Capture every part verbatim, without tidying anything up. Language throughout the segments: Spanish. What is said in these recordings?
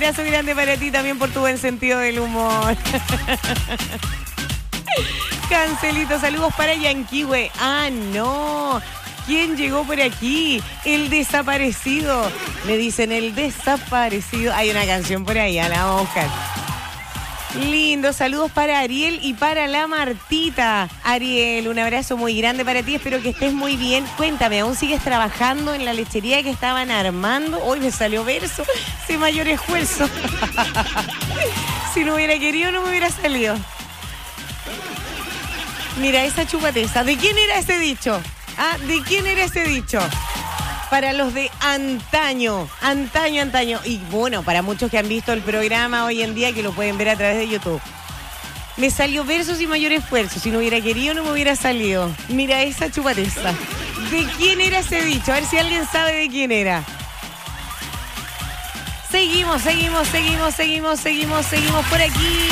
Un abrazo grande para ti también por tu buen sentido del humor. Cancelito, saludos para Yanquihue. Ah, no. ¿Quién llegó por aquí? El desaparecido. Me dicen el desaparecido. Hay una canción por ahí, a la vamos a buscar. Lindo, saludos para Ariel y para la Martita. Ariel, un abrazo muy grande para ti, espero que estés muy bien. Cuéntame, ¿aún sigues trabajando en la lechería que estaban armando? Hoy me salió verso, sin mayor esfuerzo. Si no hubiera querido, no me hubiera salido. Mira, esa chupateza, ¿de quién era ese dicho? Ah, ¿de quién era ese dicho? Para los de antaño, antaño, antaño. Y bueno, para muchos que han visto el programa hoy en día, que lo pueden ver a través de YouTube. Me salió verso sin mayor esfuerzo. Si no hubiera querido, no me hubiera salido. Mira esa chupateza. ¿De quién era ese dicho? A ver si alguien sabe de quién era. Seguimos, seguimos, seguimos, seguimos, seguimos, seguimos por aquí.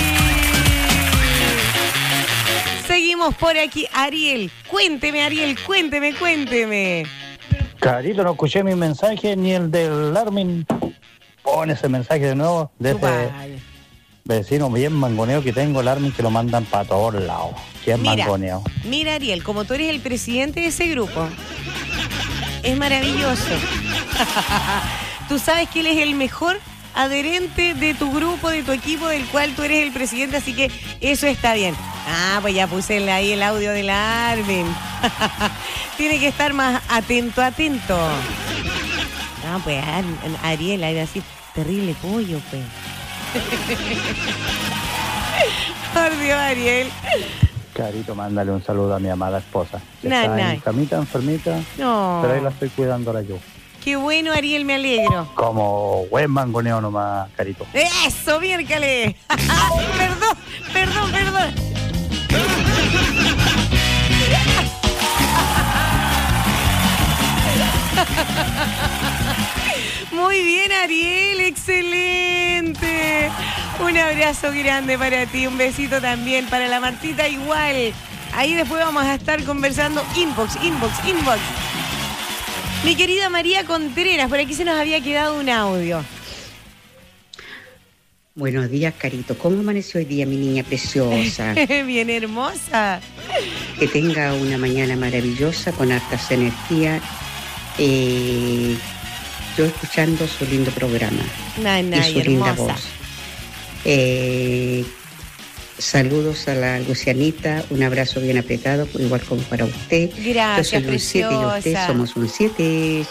Seguimos por aquí. Ariel, cuénteme, Ariel, cuénteme, cuénteme. Carito, no escuché mi mensaje ni el del Armin. Pon ese mensaje de nuevo de ese vecino bien mangoneo que tengo, el Armin, que lo mandan para todos lados. ¿Qué es mangoneo? Mira, Ariel, como tú eres el presidente de ese grupo, es maravilloso. Tú sabes que él es el mejor adherente de tu grupo, de tu equipo, del cual tú eres el presidente, así que eso está bien. Ah, pues ya puse ahí el audio del Armin. Tiene que estar más atento, atento. No, pues Ariel, era así, terrible pollo, pues. Por Dios, Ariel. Carito, mándale un saludo a mi amada esposa. Que nah, está nah. en camita, enfermita, no. Pero ahí la estoy cuidándola yo. Qué bueno, Ariel, me alegro. Como buen mangoneo nomás, Carito. ¡Eso, miércoles! Perdón, perdón, perdón. Muy bien, Ariel, excelente. Un abrazo grande para ti, un besito también para la Martita igual. Ahí después vamos a estar conversando inbox, inbox, inbox. Mi querida María Contreras, por aquí se nos había quedado un audio. Buenos días, Carito. ¿Cómo amaneció hoy día, mi niña preciosa? Bien hermosa. Que tenga una mañana maravillosa, con hartas energías. Eh, yo escuchando su lindo programa. Nay, nay, y su hermosa. linda voz. Eh, saludos a la Lucianita, un abrazo bien apretado, igual como para usted. Gracias, yo soy un siete y usted preciosa. somos un siete.